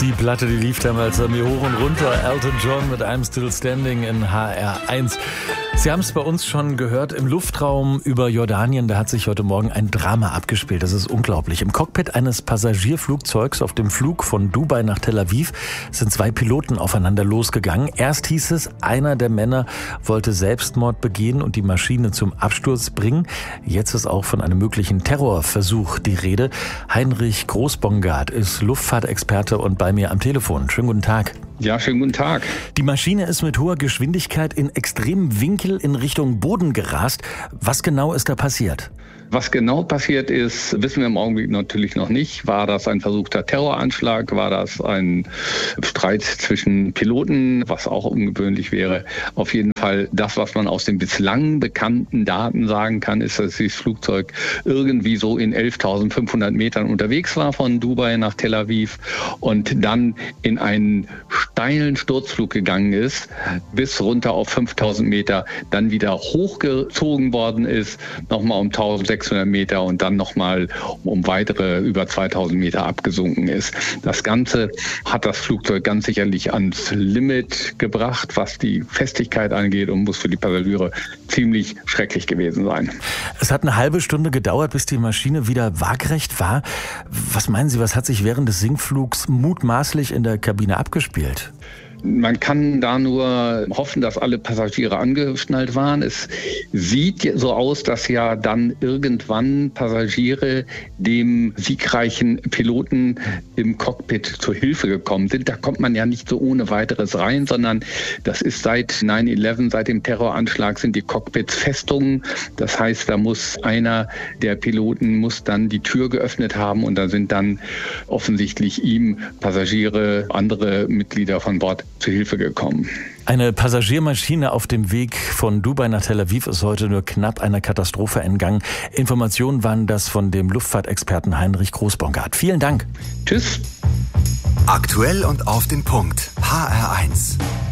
Die Platte, die lief damals an mir hoch und runter. Elton John mit I'm Still Standing in HR1. Sie haben es bei uns schon gehört, im Luftraum über Jordanien, da hat sich heute Morgen ein Drama abgespielt. Das ist unglaublich. Im Cockpit eines Passagierflugzeugs auf dem Flug von Dubai nach Tel Aviv sind zwei Piloten aufeinander losgegangen. Erst hieß es, einer der Männer wollte Selbstmord begehen und die Maschine zum Absturz bringen. Jetzt ist auch von einem möglichen Terrorversuch die Rede. Heinrich Großbongard ist Luftfahrtexperte und bei mir am Telefon. Schönen guten Tag. Ja, schönen guten Tag. Die Maschine ist mit hoher Geschwindigkeit in extremem Winkel in Richtung Boden gerast. Was genau ist da passiert? Was genau passiert ist, wissen wir im Augenblick natürlich noch nicht. War das ein versuchter Terroranschlag? War das ein Streit zwischen Piloten, was auch ungewöhnlich wäre? Auf jeden Fall das, was man aus den bislang bekannten Daten sagen kann, ist, dass dieses Flugzeug irgendwie so in 11.500 Metern unterwegs war von Dubai nach Tel Aviv und dann in einen steilen Sturzflug gegangen ist, bis runter auf 5.000 Meter, dann wieder hochgezogen worden ist, nochmal um 1.600 Meter und dann nochmal um weitere über 2.000 Meter abgesunken ist. Das Ganze hat das Flugzeug ganz sicherlich ans Limit gebracht, was die Festigkeit angeht und muss für die Passagiere ziemlich schrecklich gewesen sein. Es hat eine halbe Stunde gedauert, bis die Maschine wieder waagerecht war. Was meinen Sie, was hat sich während des Sinkflugs mutmaßlich in der Kabine abgespielt? Man kann da nur hoffen, dass alle Passagiere angeschnallt waren. Es sieht so aus, dass ja dann irgendwann Passagiere dem siegreichen Piloten im Cockpit zur Hilfe gekommen sind. Da kommt man ja nicht so ohne weiteres rein, sondern das ist seit 9/11, seit dem Terroranschlag sind die Cockpits Festungen. Das heißt, da muss einer der Piloten muss dann die Tür geöffnet haben und da sind dann offensichtlich ihm Passagiere, andere Mitglieder von Bord zu Hilfe gekommen. Eine Passagiermaschine auf dem Weg von Dubai nach Tel Aviv ist heute nur knapp einer Katastrophe entgangen. Informationen waren das von dem Luftfahrtexperten Heinrich Großbongard. Vielen Dank. Tschüss. Aktuell und auf den Punkt. HR1.